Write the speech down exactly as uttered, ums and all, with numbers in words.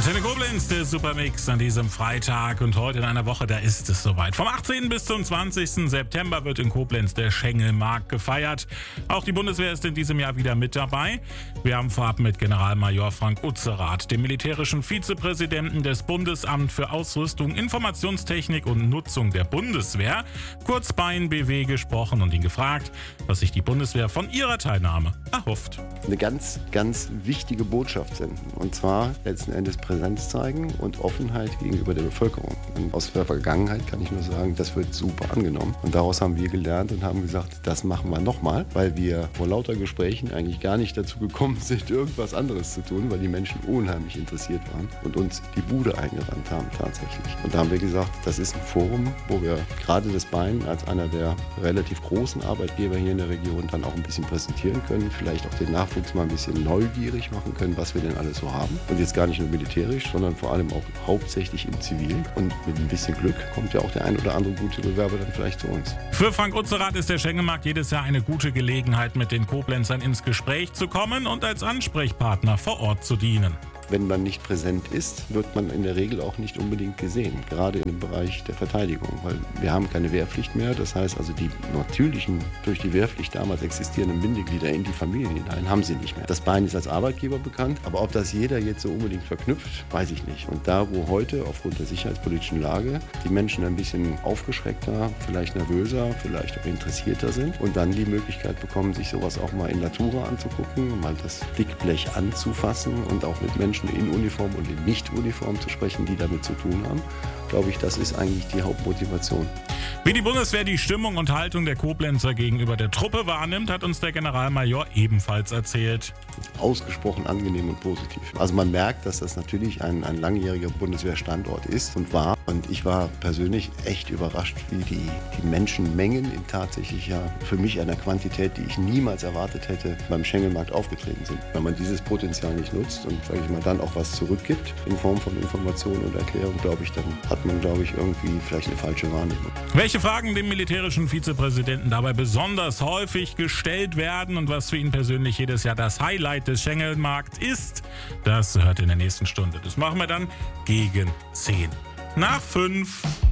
Antenne Koblenz, der Supermix an diesem Freitag und heute in einer Woche, da ist es soweit. Vom achtzehnten bis zum zwanzigsten September wird in Koblenz der Schengelmarkt gefeiert. Auch die Bundeswehr ist in diesem Jahr wieder mit dabei. Wir haben vorab mit Generalmajor Frank Utzerath, dem militärischen Vizepräsidenten des Bundesamts für Ausrüstung, Informationstechnik und Nutzung der Bundeswehr, kurz B A I N B W, gesprochen und ihn gefragt, was sich die Bundeswehr von ihrer Teilnahme erhofft. Eine ganz, ganz wichtige Botschaft senden. Und zwar letzten Endes Präsenz zeigen und Offenheit gegenüber der Bevölkerung. Und aus der Vergangenheit kann ich nur sagen, das wird super angenommen. Und daraus haben wir gelernt und haben gesagt, das machen wir nochmal, weil wir vor lauter Gesprächen eigentlich gar nicht dazu gekommen sind, irgendwas anderes zu tun, weil die Menschen unheimlich interessiert waren und uns die Bude eingerannt haben tatsächlich. Und da haben wir gesagt, das ist ein Forum, wo wir gerade das B A I N als einer der relativ großen Arbeitgeber hier in der Region dann auch ein bisschen präsentieren können, vielleicht auch den Nachwuchs mal ein bisschen neugierig machen können, was wir denn alles so haben. Und jetzt gar nicht nur militärisch, sondern vor allem auch hauptsächlich im Zivilen. Und mit ein bisschen Glück kommt ja auch der ein oder andere gute Bewerber dann vielleicht zu uns. Für Frank Utzerath ist der Schengelmarkt jedes Jahr eine gute Gelegenheit, mit den Koblenzern ins Gespräch zu kommen und als Ansprechpartner vor Ort zu dienen. Wenn man nicht präsent ist, wird man in der Regel auch nicht unbedingt gesehen, gerade im Bereich der Verteidigung, weil wir haben keine Wehrpflicht mehr. Das heißt also, die natürlichen, durch die Wehrpflicht damals existierenden Bindeglieder in die Familien hinein haben sie nicht mehr. Das B A I N ist als Arbeitgeber bekannt, aber ob das jeder jetzt so unbedingt verknüpft, weiß ich nicht. Und da, wo heute aufgrund der sicherheitspolitischen Lage die Menschen ein bisschen aufgeschreckter, vielleicht nervöser, vielleicht auch interessierter sind und dann die Möglichkeit bekommen, sich sowas auch mal in Natura anzugucken, mal das Dickblech anzufassen und auch mit Menschen in Uniform und in Nicht-Uniform zu sprechen, die damit zu tun haben, glaube ich, das ist eigentlich die Hauptmotivation. Wie die Bundeswehr die Stimmung und Haltung der Koblenzer gegenüber der Truppe wahrnimmt, hat uns der Generalmajor ebenfalls erzählt. Ausgesprochen angenehm und positiv. Also man merkt, dass das natürlich ein, ein langjähriger Bundeswehrstandort ist und war. Und ich war persönlich echt überrascht, wie die, die Menschenmengen in tatsächlich ja für mich einer Quantität, die ich niemals erwartet hätte, beim Schengelmarkt aufgetreten sind. Wenn man dieses Potenzial nicht nutzt und, sage ich mal, dann auch was zurückgibt in Form von Informationen und Erklärung, glaube ich, dann hat man, glaube ich, irgendwie vielleicht eine falsche Wahrnehmung. Welche Fragen dem militärischen Vizepräsidenten dabei besonders häufig gestellt werden und was für ihn persönlich jedes Jahr das Highlight des Schengelmarkts ist, das hört in der nächsten Stunde. Das machen wir dann gegen zehn nach fünf.